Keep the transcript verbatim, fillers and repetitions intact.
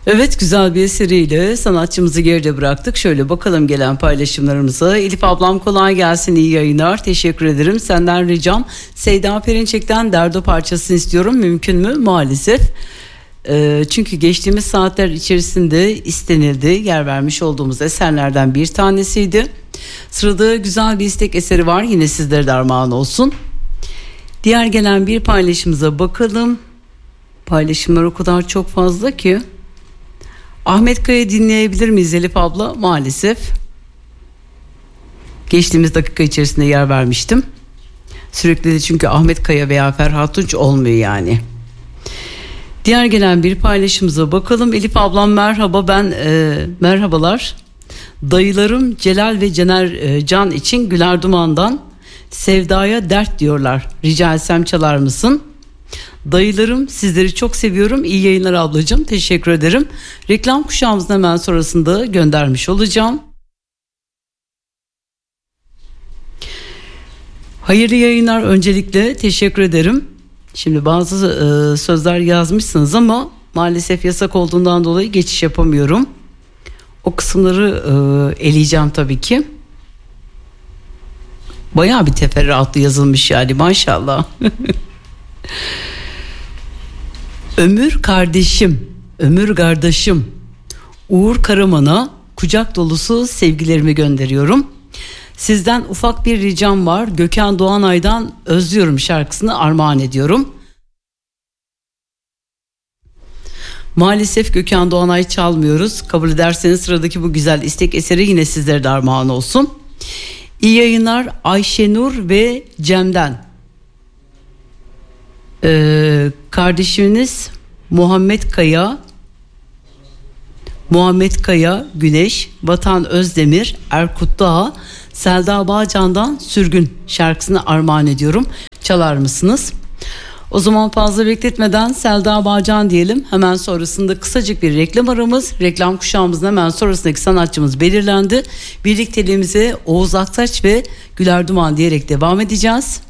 Evet, güzel bir eseriyle sanatçımızı geride bıraktık. Şöyle bakalım gelen paylaşımlarımıza. Elif ablam kolay gelsin, iyi yayınlar, teşekkür ederim. Senden ricam Seyda Perinçek'ten Derdo parçasını istiyorum, mümkün mü? Maalesef. Ee, çünkü geçtiğimiz saatler içerisinde istenildi, yer vermiş olduğumuz eserlerden bir tanesiydi. Sırada güzel bir istek eseri var, yine sizlere de armağan olsun. Diğer gelen bir paylaşımıza bakalım. Paylaşımlar o kadar çok fazla ki. Ahmet Kaya dinleyebilir miyiz Elif abla? Maalesef. Geçtiğimiz dakika içerisinde yer vermiştim. Sürekli de çünkü Ahmet Kaya veya Ferhat Tunç olmuyor yani. Diğer gelen bir paylaşımıza bakalım. Elif ablam merhaba, ben e, merhabalar. Dayılarım Celal ve Cener e, Can için Güler Duman'dan Sevdaya Dert diyorlar. Rica etsem çalar mısın? Dayılarım, sizleri çok seviyorum. İyi yayınlar ablacığım. Teşekkür ederim. Reklam kuşağımızın hemen sonrasında göndermiş olacağım. Hayırlı yayınlar öncelikle, teşekkür ederim. Şimdi bazı e, sözler yazmışsınız ama maalesef yasak olduğundan dolayı geçiş yapamıyorum. O kısımları e, eleyeceğim tabii ki. Bayağı bir teferruatlı yazılmış yani, maşallah. Ömür kardeşim, ömür kardeşim Uğur Karaman'a kucak dolusu sevgilerimi gönderiyorum. Sizden ufak bir ricam var. Gökhan Doğanay'dan Özlüyorum şarkısını armağan ediyorum. Maalesef Gökhan Doğanay çalmıyoruz. Kabul ederseniz sıradaki bu güzel istek eseri yine sizlere de armağan olsun. İyi yayınlar Ayşenur ve Cem'den. Ee, kardeşiniz Muhammed Kaya, Muhammed Kaya Güneş, Vatan Özdemir, Erkut Dağ, Selda Bağcan'dan Sürgün şarkısını armağan ediyorum. Çalar mısınız? O zaman fazla bekletmeden Selda Bağcan diyelim. Hemen sonrasında kısacık bir reklam aramız. Reklam kuşağımızın hemen sonrasındaki sanatçımız belirlendi. Birlikteliğimize Oğuz Aktaş ve Güler Duman diyerek devam edeceğiz.